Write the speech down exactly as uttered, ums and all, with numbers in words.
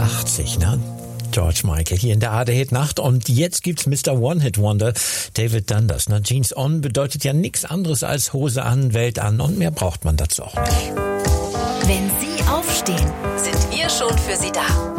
achtzig, ne? George Michael hier in der A R D Nacht und jetzt gibt's Mister One-Hit-Wonder David Dundas. Na, Jeans on bedeutet ja nichts anderes als Hose an, Welt an und mehr braucht man dazu auch nicht. Wenn Sie aufstehen, sind wir schon für Sie da.